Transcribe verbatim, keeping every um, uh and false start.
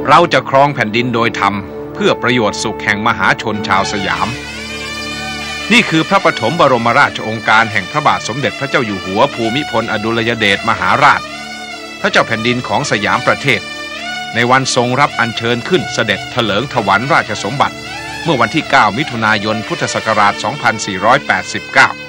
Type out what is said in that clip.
เราจะครองแผ่นดินโดยธรรมเพื่อประโยชน์สุขแห่งมหาชนชาวสยามนี่คือพระปฐมบรมราชโองการแห่งพระบาทสมเด็จพระเจ้าอยู่หัวภูมิพลอดุลยเดชมหาราชพระเจ้าแผ่นดินของสยามประเทศในวันทรงรับอัญเชิญขึ้นเสด็จเถลิงถวัลย์ราชสมบัติเมื่อวันที่เก้ามิถุนายนพุทธศักราชสองพันสี่ร้อยแปดสิบเก้า